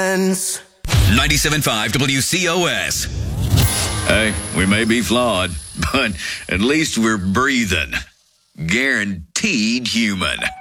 friends. 97.5 WCOS. Hey, we may be flawed, but at least we're breathing. Guaranteed human.